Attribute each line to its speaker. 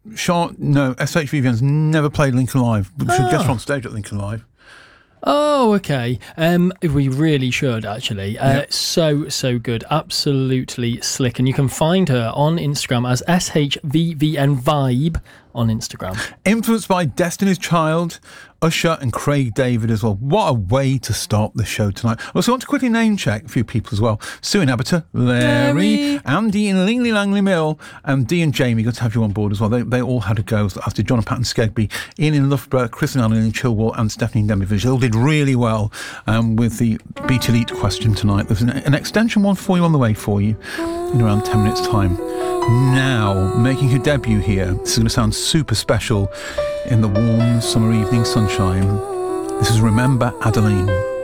Speaker 1: SHVVN's never played Lincoln Live. We should guess her on stage at Lincoln Live.
Speaker 2: Oh, okay. We really should, actually. So good. Absolutely slick. And you can find her on Instagram as SHVVN Vibe on Instagram.
Speaker 1: Influenced by Destiny's Child, Usher and Craig David as well. What a way to start the show tonight. I also want to quickly name check a few people as well. Sue Inhabitor, Larry, Andy in Lingley Langley Mill, and Dee and Jamie, good to have you on board as well. They all had a go, as did John and Patton Skegby, Ian in Loughborough, Chris and Alan in Chilwell, and Stephanie in Denbighshire. They all did really well with the Beat Elite question tonight. There's an extension one for you on the way for you in around 10 minutes' time. Now, making her debut here, this is going to sound super special in the warm summer evening sunshine. This is Remember Adeline.